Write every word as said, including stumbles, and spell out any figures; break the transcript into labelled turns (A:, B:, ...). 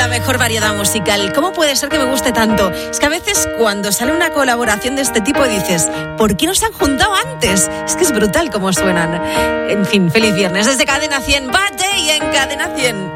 A: la mejor variedad musical. ¿Cómo puede ser que me guste tanto? Es que a veces cuando sale una colaboración de este tipo dices, ¿por qué no se han juntado antes? Es que es brutal cómo suenan. En fin, feliz viernes desde Cadena cien. Bad Day en Cadena cien.